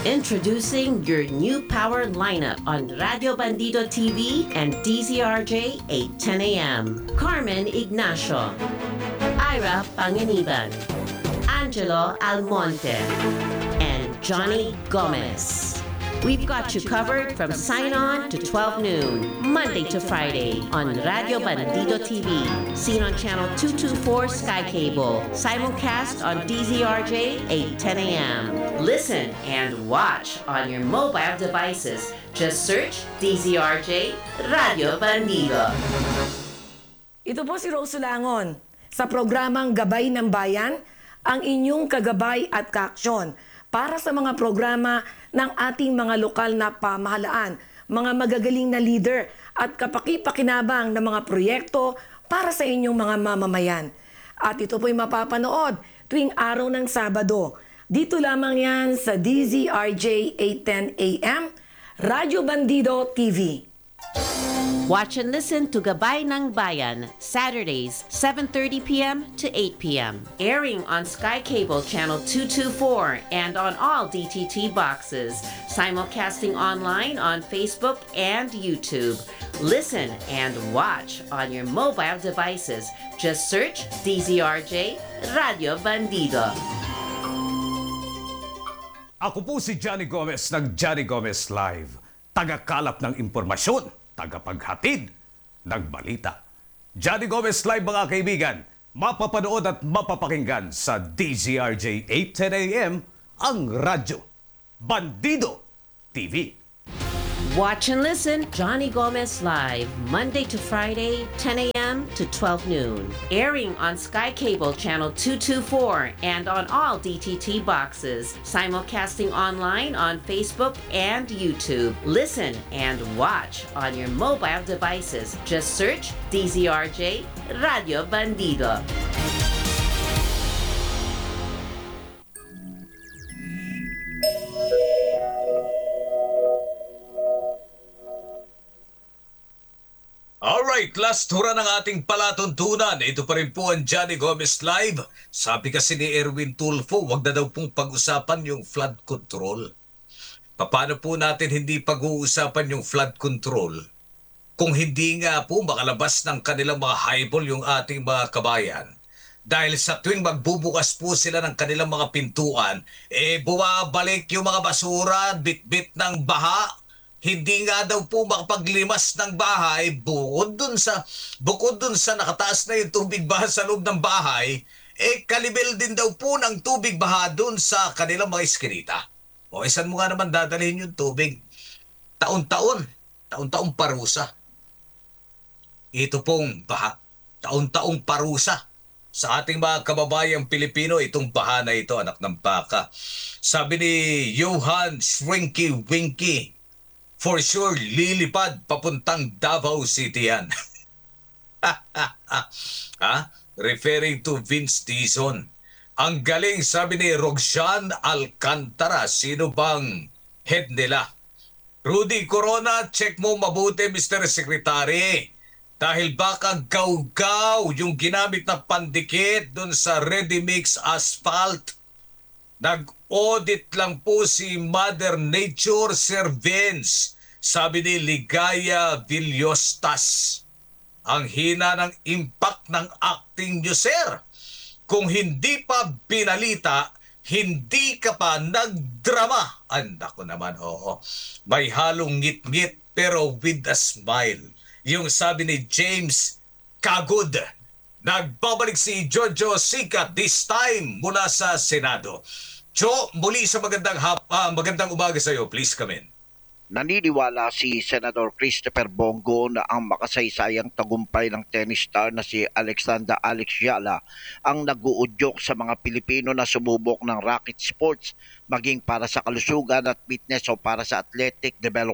Introducing your new power lineup on Radio Bandido TV and DZRJ 8:10 a.m. Carmen Ignacio, Ira Panganiban, Angelo Almonte, and Johnny Gomez. We've got you covered from sign-on to 12 noon, Monday to Friday on Radio Bandido TV, seen on channel 224 Sky Cable, simulcast on DZRJ 8:10 a.m. Listen and watch on your mobile devices. Just search DZRJ Radio Bandido. Ito po si Rose Langon sa programang Gabay ng Bayan, ang inyong kagabay at kaaksyon para sa mga programa ng ating mga lokal na pamahalaan, mga magagaling na leader at kapaki-pakinabang na mga proyekto para sa inyong mga mamamayan. At ito po'y mapapanood tuwing araw ng Sabado. Dito lamang yan sa DZRJ 8:10 AM, Radyo Bandido TV. Watch and listen to Gabay ng Bayan, Saturdays, 7:30 p.m. to 8 p.m. Airing on Sky Cable Channel 224 and on all DTT boxes. Simulcasting online on Facebook and YouTube. Listen and watch on your mobile devices. Just search DZRJ Radio Bandido. Ako po si Johnny Gomez ng Johnny Gomez Live. Tagakalap ng impormasyon, tagapaghatid ng balita. Johnny Gomez Live mga kaibigan, mapapanood at mapapakinggan sa DZRJ 8:10 AM ang radyo Bandido TV. Watch and listen Johnny Gomez Live, Monday to Friday, 10 a.m. to 12 noon. Airing on Sky Cable Channel 224 and on all DTT boxes. Simulcasting online on Facebook and YouTube. Listen and watch on your mobile devices. Just search DZRJ Radio Bandido. Alright, last hura ng ating palatuntunan. Ito pa rin po ang Johnny Gomez Live. Sabi kasi ni Erwin Tulfo, wag na daw pong pag-usapan yung flood control. Paano po natin hindi pag-uusapan yung flood control kung hindi nga po makalabas ng kanilang mga highball yung ating mga kabayan? Dahil sa tuwing magbubukas po sila ng kanilang mga pintuan, bumabalik yung mga basura, bit-bit ng baha. Hindi nga daw po makapaglimas ng bahay bukod dun sa nakataas na yung tubig baha sa loob ng bahay, kalibel din daw po ng tubig baha dun sa kanilang mga iskinita. O saan mo nga naman dadalhin yung tubig? Taon-taong parusa. Ito pong baha, taon-taong parusa sa ating mga kababayang Pilipino, itong baha na ito, anak ng baka. Sabi ni Johan Shrinky Winky, for sure, lilipad papuntang Davao City yan. Referring to Vince Dizon. Ang galing, sabi ni Roxanne Alcantara. Sino bang head nila? Rudy Corona, check mo mabuti, Mr. Secretary. Dahil baka gaw-gaw yung ginamit na pandikit dun sa ready-mix asphalt. Nag-audit lang po si Mother Nature, Sir Vince. Sabi ni Ligaya Villostas, ang hina ng impact ng acting nyo, sir. Kung hindi pa binalita, hindi ka pa nagdrama. Anak ko naman, oo. May halong ngit-ngit pero with a smile. Yung sabi ni James Kagud. Nagbabalik si Jojo Sikat this time mula sa Senado. Jo, muli sa magandang umaga sa iyo. Please come in. Naniniwala si Senador Christopher Bongo na ang makasaysayang tagumpay ng tennis star na si Alexandra Alex Yala ang nag-uudyok sa mga Pilipino na sumubok ng racket sports maging para sa kalusugan at fitness o para sa athletic development.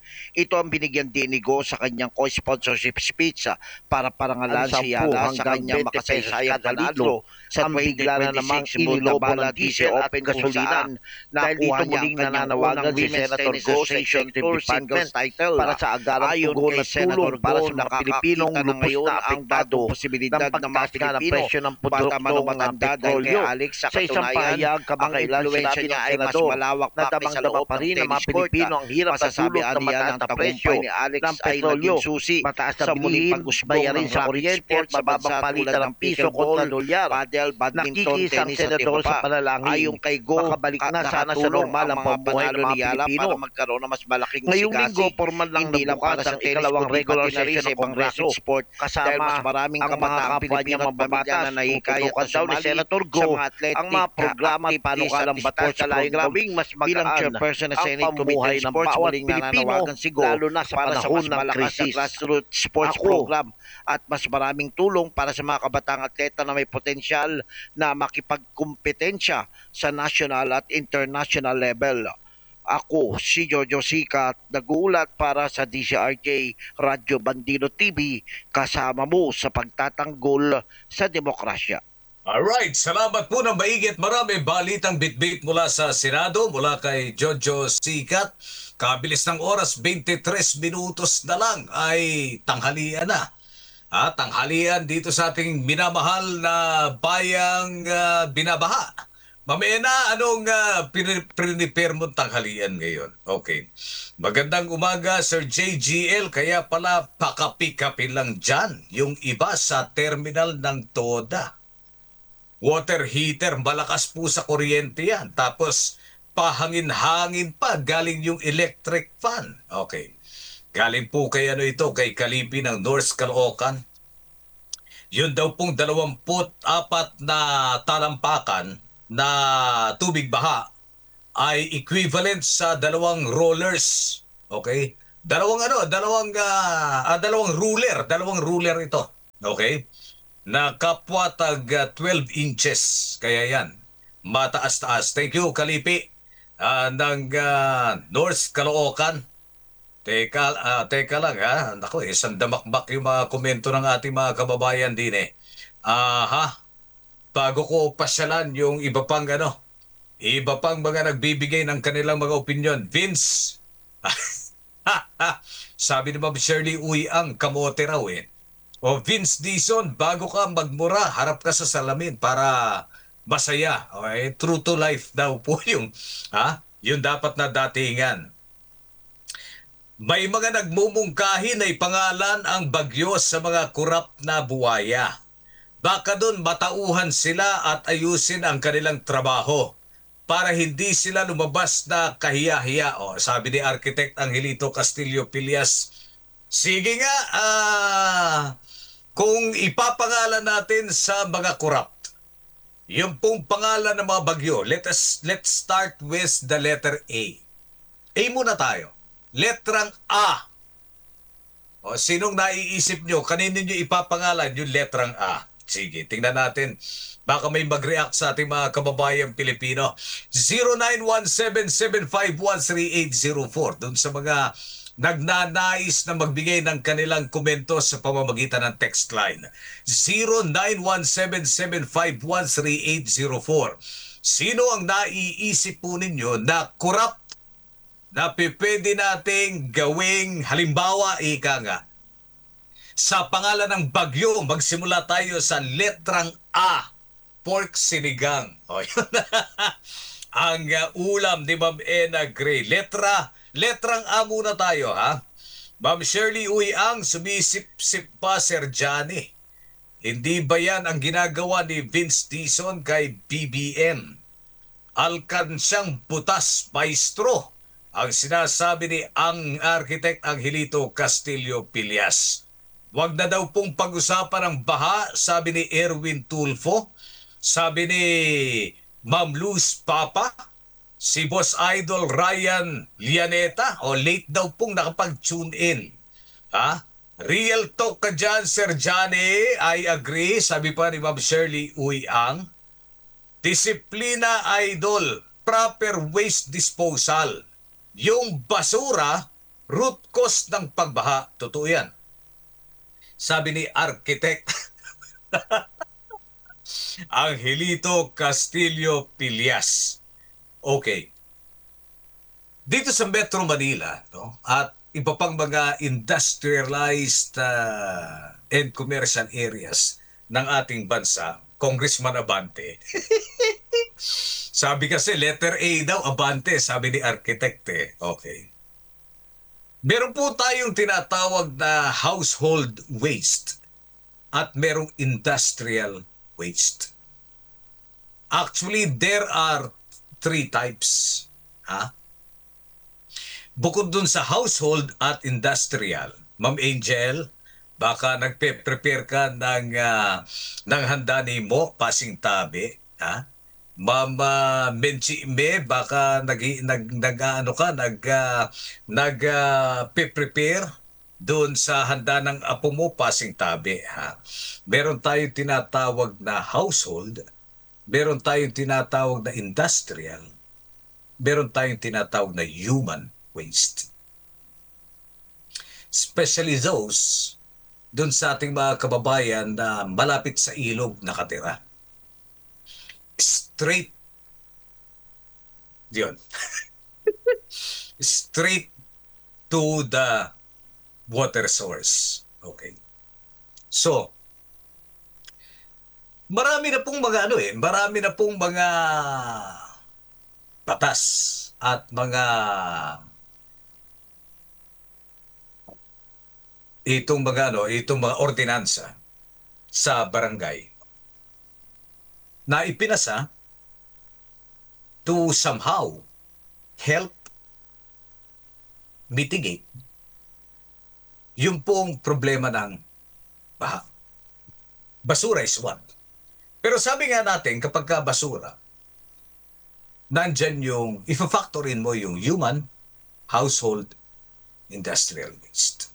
Ito ang binigyan din ni Go sa kanyang co-sponsorship speech para parangalan si Yala sa kanyang makasaysayang panalo sa bigla na namang inilobo ng diesel at gasolina. Dahil dito muling nananawagan si Senator Go sa executive department para sa agarang tugon at tulong para sa mga Pilipinong lubos na apektado ng pagtaas ng presyo ng produktong petrolyo. Sa isang pahayag kamakailan sinabi ng senador na damang-dama pa rin ng mga Pilipino ang hirap at dulot ng mataas na presyo ng petrolyo, mataas na bilihin, bayarin sa kuryente at mababang palitan ng piso kontra dolyar. Nakikisa ang senador sa panalangin, makabalik na sana sa normal ang pamumuhay ng mga Pilipino. Ngayong linggo, formal lang nabukas ang ikalawang regular session ng Kongreso kasama ang mga kampanyang mambabatas. Tututukan daw ni Senator Go ang mga programa at panukalang batas sa layong gawing mas magaan ang pamuhay ng bawat Pilipino, lalo na sa panahon ng krisis. Sports program at mas maraming tulong para sa mga kabatang atleta na may potensyal na makipagkumpetensya sa national at international level. Ako, si Jojo Sikat, nag-uulat para sa DZRJ Radyo Bandido TV, kasama mo sa pagtatanggol sa demokrasya. Alright, salamat po ng maigit. Marami balitang bitbit mula sa Senado, mula kay Jojo Sikat. Kabilis ng oras, 23 minutos na lang ay tanghalian na. Tanghalian dito sa ating minamahal na bayang binabaha. Mamaya na, anong prepare mong tanghalian ngayon? Okay. Magandang umaga, Sir JGL. Kaya pala pakapi-kapi lang dyan yung iba sa terminal ng Toda. Water heater, malakas po sa kuryente yan. Tapos pahangin-hangin pa, galing yung electric fan. Okay. Galing po kay kay Kalipi ng North Caloocan. Yun daw pong 24 na talampakan na tubig baha ay equivalent sa 2 rollers. Okay? Dalawang ruler ito. Okay? Na kapwa tag 12 inches. Kaya yan, mataas-taas. Thank you, Kalipi, ng North Caloocan. Teka lang ha. Naku, isang damakbak yung mga komento ng ating mga kababayan din eh. Bago ko pasyalan yung iba pang mga nagbibigay ng kanilang mga opinion. Vince, sabi ni Ma'am Shirley Uy, ang kamote raw eh. O Vince Dizon, bago ka magmura, harap ka sa salamin para masaya. Okay? True to life daw po yung dapat na datingan. May mga nagmumungkahi na ipangalan ang bagyo sa mga kurap na buwaya. Baka doon matauhan sila at ayusin ang kanilang trabaho para hindi sila lumabas na kahiya-hiya. Sabi ni Architect Angelito Castillo Pilias, sige nga, kung ipapangalan natin sa mga corrupt, yung pong pangalan ng mga bagyo, let's start with the letter A. A muna tayo. Letrang A. Sinong naiisip nyo? Kanino nyo ipapangalan yung letrang A? Sige, tingnan natin. Baka may mag-react sa ating mga kababayang Pilipino. 0917-751-3804. Doon sa mga nagnanais na magbigay ng kanilang komento sa pamamagitan ng text line. 0917-751-3804. Sino ang naiisip po ninyo na corrupt na pwede nating gawing halimbawa, ika nga, sa pangalan ng bagyo, magsimula tayo sa letrang A, pork sinigang. Ang ulam ni Ma'am Ena Gray. Letrang A muna tayo, ha? Ma'am Shirley Uyang, sumisip-sip pa, Sir Johnny. Hindi ba yan ang ginagawa ni Vince Dizon kay BBM? Alkansyang butas, maestro, ang sinasabi ni ang Architect Angelito Castillo Pilias. Wag na daw pong pag-usapan ng baha, sabi ni Erwin Tulfo. Sabi ni Ma'am Luz Papa. Si Boss Idol Ryan Lianeta, late daw pong nakapag-tune in. Real talk ka dyan, Sir Johnny. I agree, sabi pa ni Ma'am Shirley Uyang. Disiplina, Idol. Proper waste disposal. Yung basura, Root cause ng pagbaha, totoo yan. Sabi ni Architect Angelito Castillo Pilias. Okay. Dito sa Metro Manila, no, at iba pang mga industrialized and commercial areas ng ating bansa, Congressman Abante. Sabi kasi letter A daw, Abante, sabi ni Architect eh. Okay. Meron po tayong tinatawag na household waste at merong industrial waste. Actually, there are 3 types. Ha? Bukod dun sa household at industrial, Ma'am Angel, baka nagpe-prepare ka ng handa ni mo, pasing tabi. Ha? Ma'am Menchi Me, baka prepare doon sa handa ng apo mo, pasing tabi. Ha? Meron tayong tinatawag na household, meron tayong tinatawag na industrial, meron tayong tinatawag na human waste. Especially those doon sa ating mga kababayan na malapit sa ilog nakatira. Straight yun. Straight to the water source. Okay. So, marami na pong mga batas at itong mga ordinansa sa barangay na ipinasa to somehow help mitigate yung pong problema ng baha. Basura is one. Pero sabi nga natin, kapag ka basura, nandyan if-factorin mo yung human, household, industrial waste.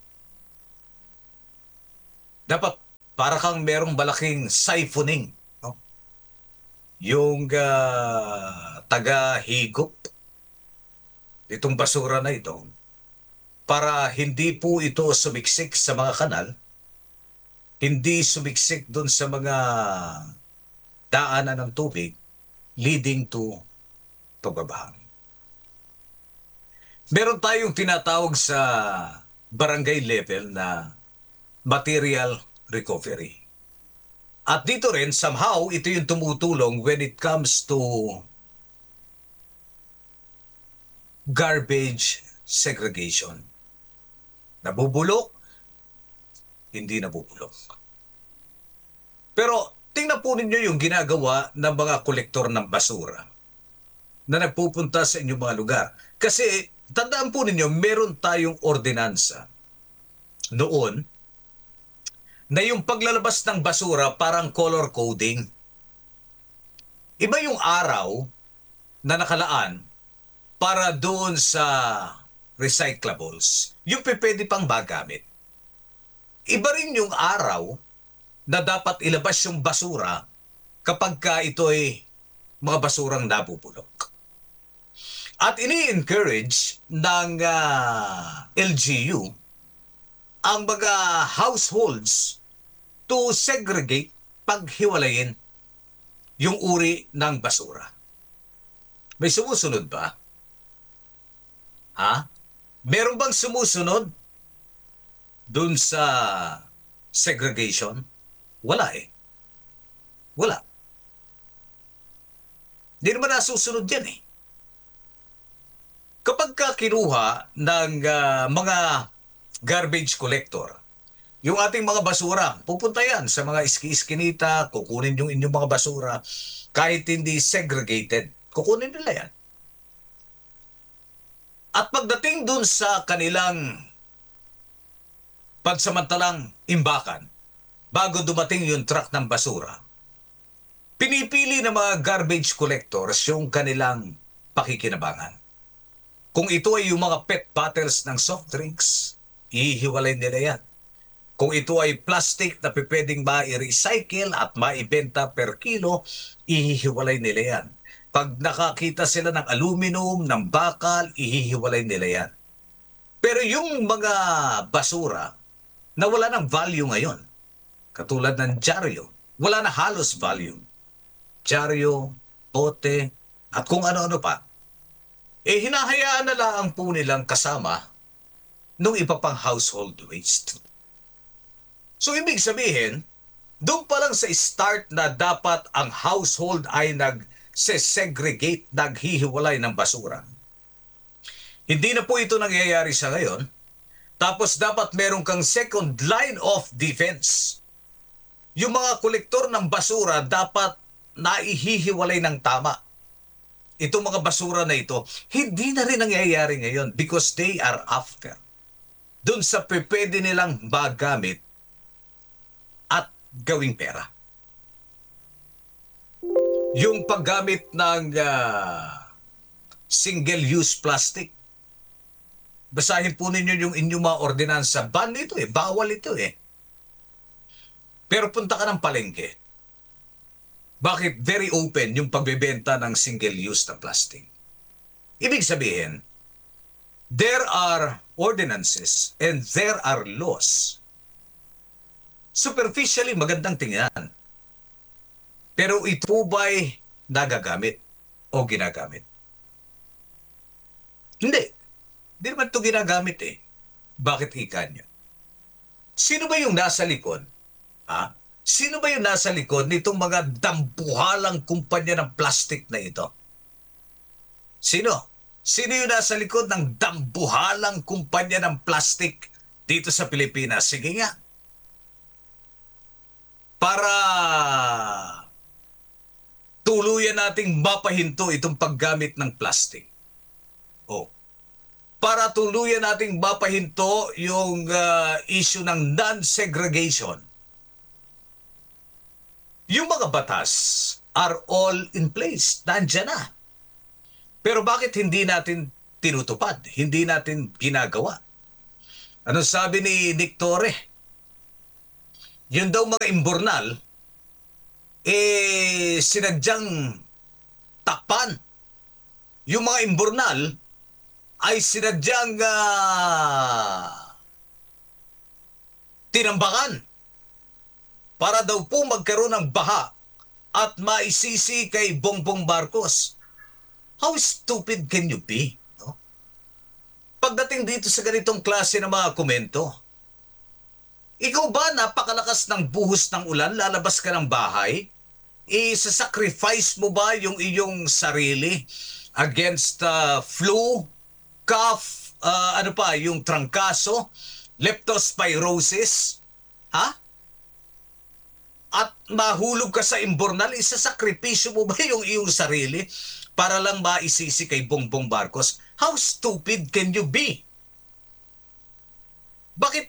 Dapat para kang merong malaking siphoning, no? Yung taga-higop itong basura na ito para hindi po ito sumiksik sa mga kanal, hindi sumiksik doon sa mga daanan ng tubig leading to pagbabaha. Meron tayong tinatawag sa barangay level na material recovery. At dito rin, somehow, ito yung tumutulong when it comes to garbage segregation. Nabubulok, hindi nabubulok. Pero tingnan po ninyo yung ginagawa ng mga kolektor ng basura na nagpupunta sa inyong mga lugar. Kasi tandaan po ninyo, meron tayong ordinansa noon na yung paglalabas ng basura parang color coding. Iba yung araw na nakalaan para doon sa recyclables, yung pwede pang magamit. Iba rin yung araw na dapat ilabas yung basura kapag ka ito'y mga basurang nabubulok. At ini-encourage ng LGU ang mga households to segregate, paghiwalayin yung uri ng basura. May sumusunod ba? Ha? Meron bang sumusunod dun sa segregation? Wala eh. Wala. Hindi naman nasusunod yan eh. Kapag ka kinuha ng mga garbage collector, yung ating mga basura, pupunta yan sa mga iski-iskinita, kukunin yung inyong mga basura, kahit hindi segregated, kukunin nila yan. At pagdating dun sa kanilang pansamantalang imbakan, bago dumating yung truck ng basura, pinipili ng mga garbage collectors yung kanilang pakikinabangan. Kung ito ay yung mga PET bottles ng soft drinks, ihiwalay nila yan. Kung ito ay plastic na pwedeng ma-recycle at maibenta per kilo, ihihiwalay nila yan. Pag nakakita sila ng aluminum, ng bakal, ihihiwalay nila yan. Pero yung mga basura na wala ng value ngayon, katulad ng dyaryo, wala na halos value. Dyaryo, bote, at kung ano-ano pa, hinahayaan na lang po nilang kasama nung iba pang household waste. So, ibig sabihin, doon pa lang sa start na dapat ang household ay nag-segregate, naghihiwalay ng basura. Hindi na po ito nangyayari sa ngayon. Tapos dapat meron kang second line of defense. Yung mga kolektor ng basura dapat naihihiwalay ng tama. Itong mga basura na ito, hindi na rin nangyayari ngayon because they are after. Doon sa pwede nilang magamit at gawing pera. Yung paggamit ng single-use plastic, basahin po ninyo yung inyong mga ordinansa. Ban ito bawal ito Pero punta ka ng palengke. Bakit very open yung pagbebenta ng single-use na plastic? Ibig sabihin, there are ordinances and there are laws. Superficially, magandang tingnan. Pero ito ba'y nagagamit o ginagamit? Hindi. Hindi naman ito ginagamit Bakit ikan nyo? Sino ba yung nasa likod? Sino ba yung nasa likod nitong mga dampuhalang kumpanya ng plastic na ito? Sino? Sino yung nasa likod ng dampuhalang kumpanya ng plastic dito sa Pilipinas? Sige nga. Para tuluyan nating mapahinto itong paggamit ng plastic. Para tuluyan nating mapahinto yung issue ng non-segregation. Yung mga batas are all in place. Nandiyan na. Pero bakit hindi natin tinutupad? Hindi natin ginagawa? Ano sabi ni Nick Torre? Yun daw mga imbornal, sinadyang takpan. Yung mga imbornal ay sinadyang tinambakan para daw po magkaroon ng baha at maisisi kay Bongbong Marcos. How stupid can you be? No? Pagdating dito sa ganitong klase ng mga komento, ikaw ba napakalakas ng buhos ng ulan, lalabas ka ng bahay, isasacrifice mo ba yung iyong sarili against flu, cough, yung trangkaso, leptospirosis, at mahulog ka sa imbornal, isasakripisyo mo ba yung iyong sarili para lang maisisi kay Bongbong Marcos? How stupid can you be? Bakit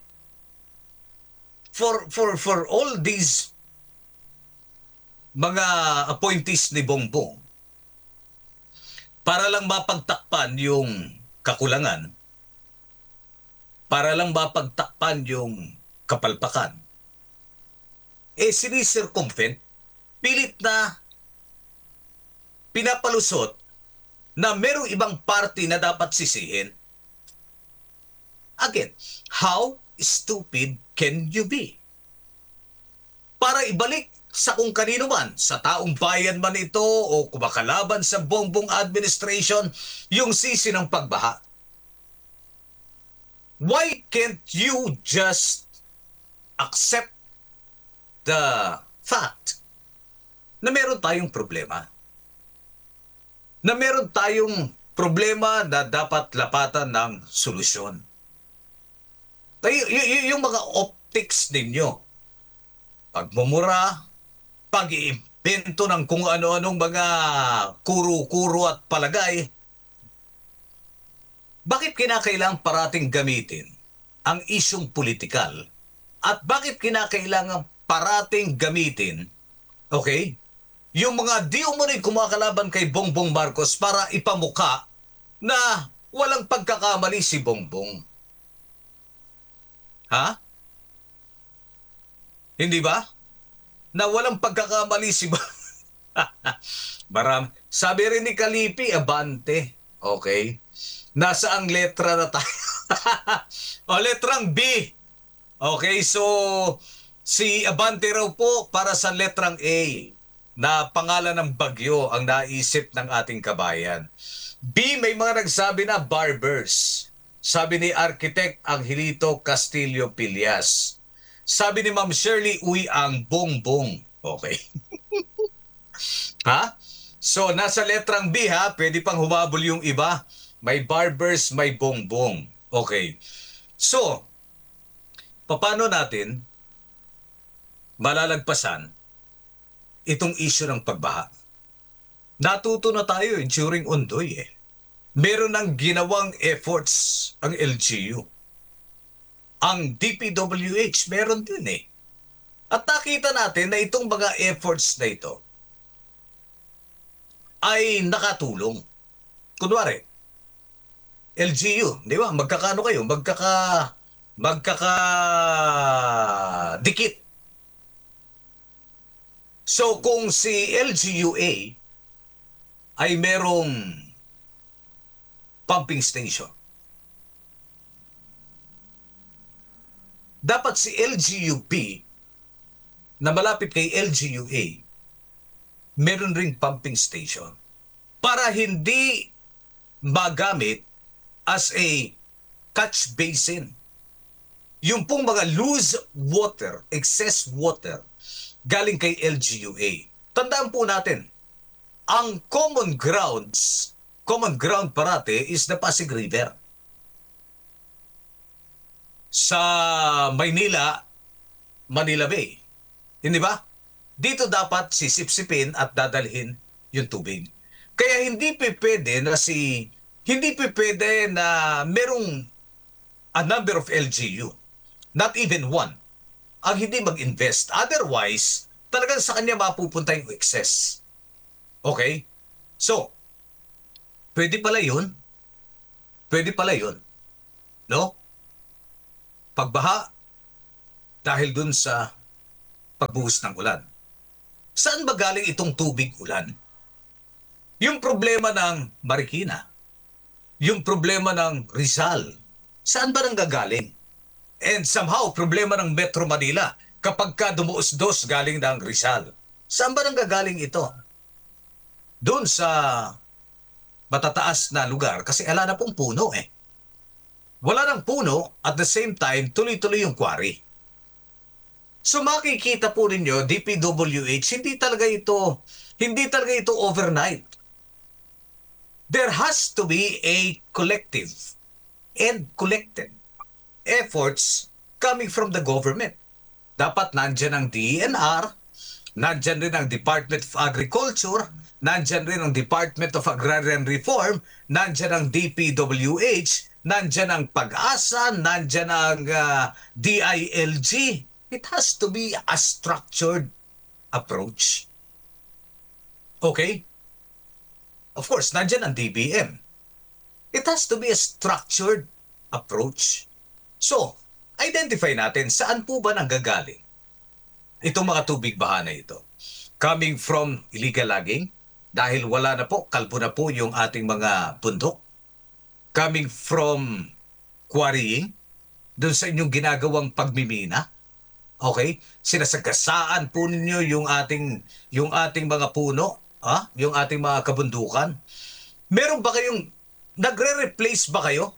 for all these mga appointees ni Bongbong, para lang mapagtakpan yung kakulangan, para lang mapagtakpan yung kapalpakan, sinicircumvent, pilit na pinapalusot na merong ibang party na dapat sisihin. Again, how stupid can you be? Para ibalik sa kung kanino man, sa taong bayan man ito o kumakalaban sa Bongbong administration, yung sisi ng pagbaha. Why can't you just accept the fact na meron tayong problema? Na meron tayong problema na dapat lapatan ng solusyon. Yung mga optics ninyo, pagmumura, pag-iimbento ng kung ano-anong mga kuro-kuro at palagay, bakit kinakailangang parating gamitin ang isyong politikal? At bakit kinakailangang parating gamitin, yung mga di umano'y kumakalaban kay Bongbong Marcos para ipamuka na walang pagkakamali si Bongbong? Hindi ba? Na walang pagkakamali si sabi rin ni Kalipi, abante. Nasa ang letra na tayo. O, letrang B. Okay, so si Abante raw po para sa letrang A na pangalan ng bagyo ang naisip ng ating kabayan. B, may mga nagsabi na barbers. Sabi ni Architect Angelito Castillo Pillas. Sabi ni Ma'am Shirley Uy ang bongbong. Okay. Ha? So, nasa letrang B ha, pwede pang humabol yung iba. May barbers, may bongbong. Okay. So, paano natin malalagpasan itong issue ng pagbaha? Natuto na tayo during Ondoy eh. Meron ng ginawang efforts ang LGU. Ang DPWH meron din eh. At nakita natin na itong mga efforts na ito ay nakatulong. Kunwari, LGU, di ba? Magkakano kayo? Magkakadikit. So kung si LGUA ay merong pumping station, dapat si LGUP na malapit kay LGUA meron ring pumping station para hindi magamit as a catch basin. Yung pong mga loose water, excess water, galing kay LGUA. Tandaan po natin, ang common ground parate is the Pasig River. Sa Maynila, Manila Bay. Hindi ba? Dito dapat sisipsipin at dadalhin yung tubig. Kaya hindi pwede na merong a number of LGU, not even one, ang hindi mag-invest. Otherwise, talagang sa kanya mapupunta yung excess. Okay? So, pwede pala yun. No? Pagbaha dahil dun sa pagbuhos ng ulan. Saan ba galing itong tubig ulan? Yung problema ng Marikina, yung problema ng Rizal, saan ba nanggagaling? And somehow, problema ng Metro Manila, kapag ka dumuos-dos galing ng Rizal, saan ba nanggagaling ito? Doon sa matataas na lugar, kasi ala na pong puno eh. Wala ng puno, at the same time, tuloy-tuloy yung quarry. So makikita po ninyo, DPWH, hindi talaga ito overnight. There has to be a collective and collected efforts coming from the government. Dapat nandyan ang DENR, nandyan rin ang Department of Agriculture, nandyan rin ang Department of Agrarian Reform, nandyan ang DPWH, nandyan ang Pag-asa, nandyan ang DILG. It has to be a structured approach. Okay? Of course, nandyan ang DBM. It has to be a structured approach. So, identify natin saan po ba nanggagaling itong mga tubig baha na ito. Coming from illegal logging, dahil wala na po, kalbo na po yung ating mga bundok. Coming from quarrying, doon sa inyong ginagawang pagmimina. Okay? Sinasagasaan po ninyo yung ating mga puno, yung ating mga kabundukan. Meron ba kayong, nagre-replace ba kayo?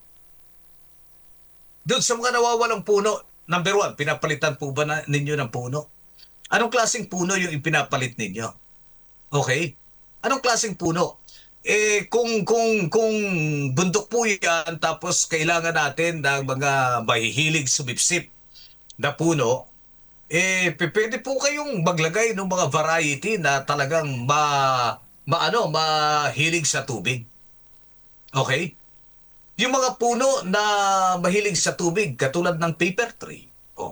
Doon sa mga nawawalang puno, number one, pinapalitan po ba ninyo ng puno? Anong klaseng puno yung ipinapalit ninyo? Okay? Anong klaseng puno? Kung bundok po yan, tapos kailangan natin ng mga mahihilig sumipsip na puno, pwede po kayong maglagay ng mga variety na talagang mahilig sa tubig. Okay? Yung mga puno na mahilig sa tubig, katulad ng paper tree. Oh.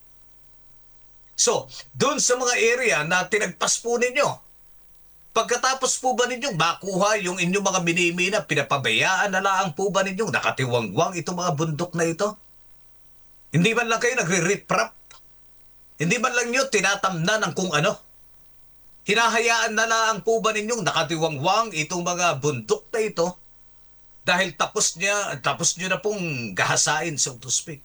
So, doon sa mga area na tinagpas po ninyo, pagkatapos po ba ninyong makuha yung inyong mga minimina, pinapabayaan na lang po ba ninyong nakatiwangwang itong mga bundok na ito? Hindi man lang kayo nagre-riprap? Hindi man lang nyo tinatamnan ng kung ano? Hinahayaan na lang po ba ninyong nakatiwangwang itong mga bundok na ito? Dahil tapos nyo na pong gahasain, so to speak.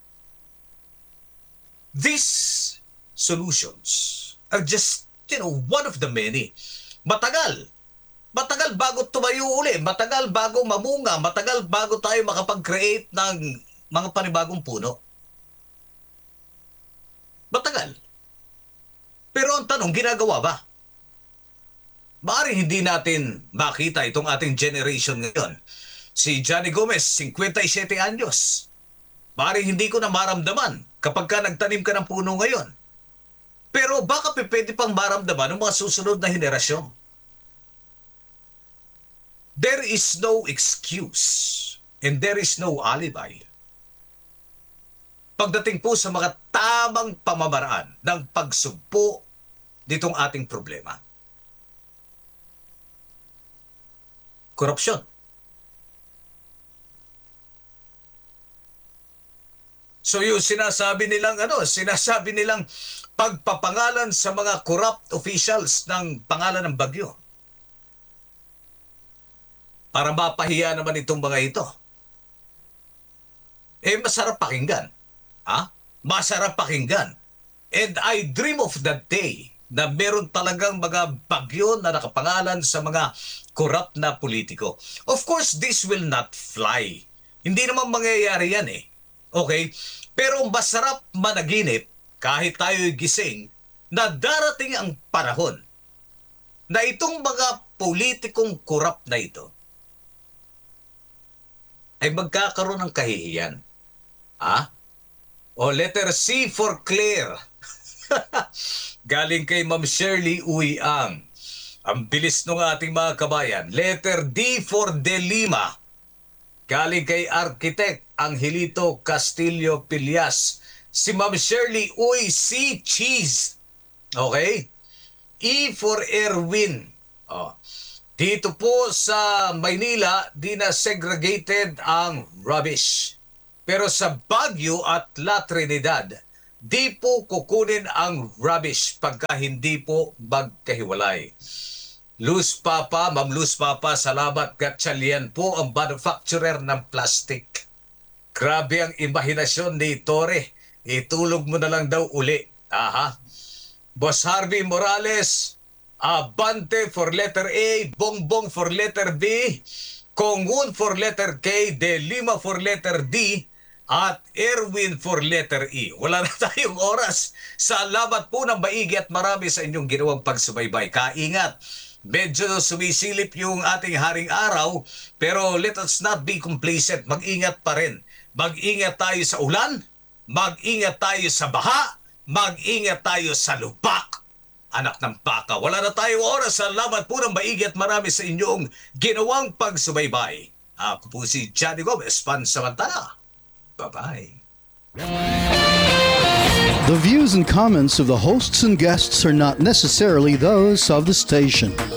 These solutions are just, one of the many. Matagal bago tumayo uli, matagal bago mamunga, matagal bago tayo makapag-create ng mga panibagong puno. Matagal. Pero ang tanong, ginagawa ba? Maaaring hindi natin makita itong ating generation ngayon. Si Johnny Gomez, 57 anyos. Maaaring hindi ko na maramdaman kapag ka nagtanim ka ng puno ngayon. Pero baka pwede pang maramdaman ng mga susunod na henerasyon. There is no excuse and there is no alibi pagdating po sa mga tamang pamamaraan ng pagsugpo nitong ating problema. Korupsyon. So yung sinasabi nilang pagpapangalan sa mga corrupt officials ng pangalan ng bagyo. Para mapahiya naman itong mga ito. Masarap pakinggan. Masarap pakinggan. And I dream of that day na meron talagang mga bagyo na nakapangalan sa mga corrupt na politiko. Of course, this will not fly. Hindi naman mangyayari yan eh. Okay? Pero masarap managinip kahit tayo'y gising na darating ang panahon na itong mga politikong corrupt na ito ay magkakaroon ng kahihiyan. O letter C for Claire. Galing kay Ma'am Shirley Uy-ang. Ang bilis ng ating mga kabayan. Letter D for De Lima. Galing kay Architect Angelito Castillo Pilias. Si Ma'am Shirley Uy, C. Cheese. Okay? E for Erwin. Dito po sa Maynila, di na segregated ang rubbish. Pero sa Baguio at La Trinidad, di po kukunin ang rubbish pagka hindi po magkahiwalay. Luz Papa, Ma'am Luz Papa, salamat. Gatchalian po ang manufacturer ng plastic. Grabe ang imahinasyon ni Tore. Itulog mo na lang daw uli. Boss Harvey Morales, Abante for letter A, Bongbong for letter B, Kongun for letter K, De Lima for letter D, at Erwin for letter E. Wala na tayong oras. Salamat po ng maigi at marami sa inyong ginawang pagsubaybay. Kaingat. Medyo sumisilip yung ating haring araw, pero let us not be complacent. Mag-ingat pa rin. Mag-ingat tayo sa ulan, mag-ingat tayo sa baha, mag-ingat tayo sa lupak. Anak ng baka, wala na tayong oras. Salamat po ng maigi at marami sa inyong ginawang pagsubaybay. Ako po si Johnny Gomez, pansamantala. Bye-bye. The views and comments of the hosts and guests are not necessarily those of the station.